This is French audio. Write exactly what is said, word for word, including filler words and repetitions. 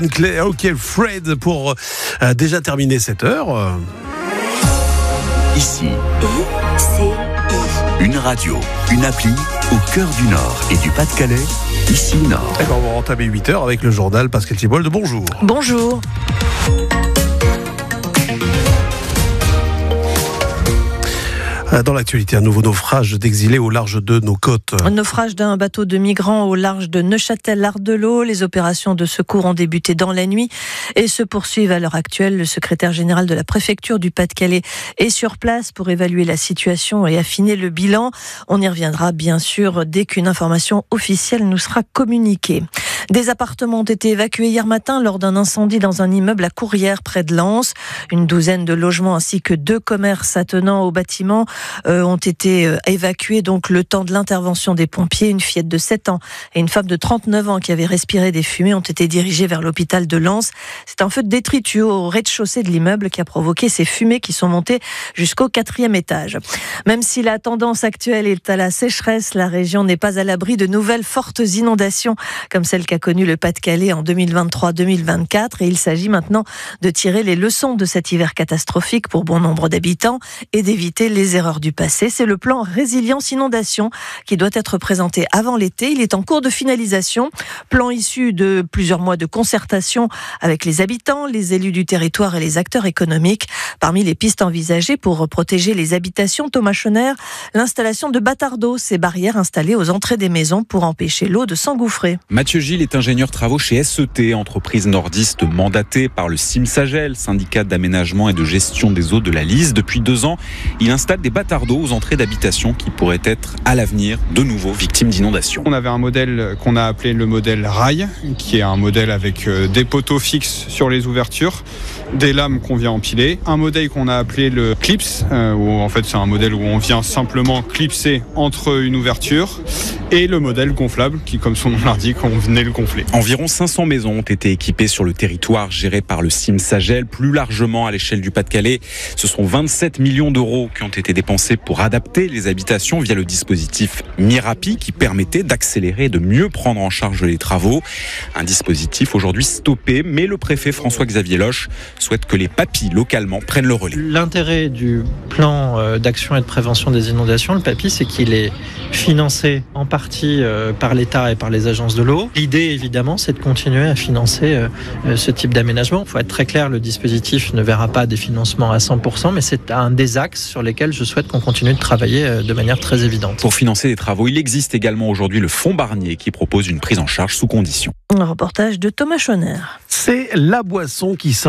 Ok, Fred, pour euh, déjà terminer cette heure. Ici, I C I. une radio, une appli au cœur du Nord et du Pas-de-Calais, ici Nord. D'accord, on va entamer huit heures avec le journal Pascal Thibault. Bonjour. Bonjour. Dans l'actualité, un nouveau naufrage d'exilés au large de nos côtes. Un naufrage d'un bateau de migrants au large de Neuchâtel-Ardelot. Les opérations de secours ont débuté dans la nuit et se poursuivent à l'heure actuelle. Le secrétaire général de la préfecture du Pas-de-Calais est sur place pour évaluer la situation et affiner le bilan. On y reviendra bien sûr dès qu'une information officielle nous sera communiquée. Des appartements ont été évacués hier matin lors d'un incendie dans un immeuble à Courrières près de Lens. Une douzaine de logements ainsi que deux commerces attenants au bâtiment euh, ont été euh, évacués donc le temps de l'intervention des pompiers. Une fillette de sept ans et une femme de trente-neuf ans qui avait respiré des fumées ont été dirigées vers l'hôpital de Lens. C'est un feu de détritus au rez-de-chaussée de l'immeuble qui a provoqué ces fumées qui sont montées jusqu'au quatrième étage. Même si la tendance actuelle est à la sécheresse, la région n'est pas à l'abri de nouvelles fortes inondations comme celle qu'a connu le Pas-de-Calais en deux mille vingt-trois deux mille vingt-quatre, et il s'agit maintenant de tirer les leçons de cet hiver catastrophique pour bon nombre d'habitants et d'éviter les erreurs du passé. C'est le plan Résilience Inondation qui doit être présenté avant l'été. Il est en cours de finalisation. Plan issu de plusieurs mois de concertation avec les habitants, les élus du territoire et les acteurs économiques. Parmi les pistes envisagées pour protéger les habitations, Thomas Schoner, l'installation de bâtards d'eau, ces barrières installées aux entrées des maisons pour empêcher l'eau de s'engouffrer. Mathieu Gilles est ingénieur travaux chez S E T, entreprise nordiste mandatée par le Cimsagel, syndicat d'aménagement et de gestion des eaux de la Lys. Depuis deux ans, il installe des bâtards d'eau aux entrées d'habitations qui pourraient être à l'avenir de nouveau victimes d'inondations. On avait un modèle qu'on a appelé le modèle rail, qui est un modèle avec des poteaux fixes sur les ouvertures, des lames qu'on vient empiler, un modèle qu'on a appelé le clips, euh, où en fait c'est un modèle où on vient simplement clipser entre une ouverture, et le modèle gonflable qui, comme son nom l'indique, on venait le gonfler. Environ cinq cents maisons ont été équipées sur le territoire géré par le Cimsagel. Plus largement à l'échelle du Pas-de-Calais, ce sont vingt-sept millions d'euros qui ont été dépensés pour adapter les habitations via le dispositif Mirapi qui permettait d'accélérer et de mieux prendre en charge les travaux. Un dispositif aujourd'hui stoppé, mais le préfet François-Xavier Loche souhaite que les papis localement prennent le relais. L'intérêt du plan d'action et de prévention des inondations, le papi, c'est qu'il est financé en partie par l'État et par les agences de l'eau. L'idée, évidemment, c'est de continuer à financer ce type d'aménagement. Il faut être très clair, le dispositif ne verra pas des financements à cent pour cent, mais c'est un des axes sur lesquels je souhaite qu'on continue de travailler de manière très évidente. Pour financer les travaux, il existe également aujourd'hui le Fonds Barnier qui propose une prise en charge sous conditions. Un reportage de Thomas Schoner. C'est la boisson qui